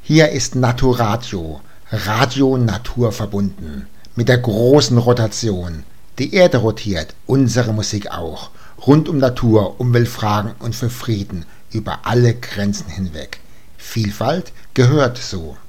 Hier ist Naturadio, Radio naturverbunden, mit der großen Rotation. Die Erde rotiert, unsere Musik auch. Rund um Natur, Umweltfragen und für Frieden, über alle Grenzen hinweg. Vielfalt gehört so.